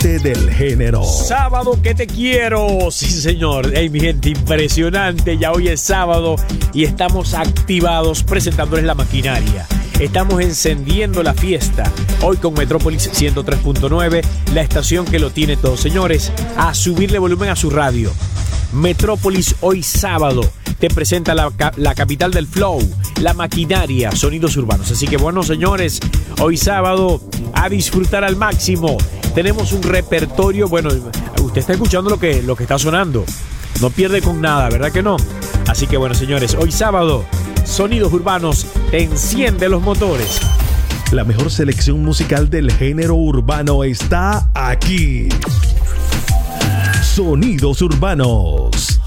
arte del género. Sábado que te quiero. Sí, señor. Hey, mi gente, impresionante. Ya hoy es sábado y estamos activados presentándoles la maquinaria. Estamos encendiendo la fiesta. Hoy con Metrópolis 103.9, la estación que lo tiene todo. Señores, a subirle volumen a su radio. Metrópolis hoy sábado te presenta la capital del flow, la maquinaria, sonidos urbanos. Así que bueno, señores, hoy sábado a disfrutar al máximo. Tenemos un repertorio, bueno, usted está escuchando lo que está sonando. No pierde con nada, ¿verdad que no? Así que bueno, señores, hoy sábado, sonidos urbanos, te enciende los motores. La mejor selección musical del género urbano está aquí. Sonidos urbanos.